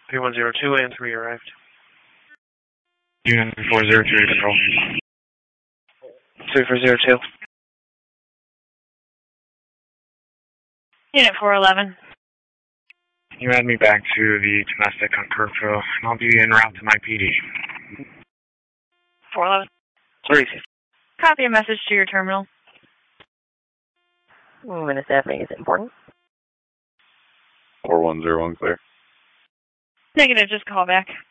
3102 and 3 arrived. Unit 402 control. 3402. Unit 411. You add me back to the domestic on Kirkville, and I'll be en route to my PD. 411. 36. Copy a message to your terminal. Minute staffing, is it important? 4101 clear. Negative, just call back.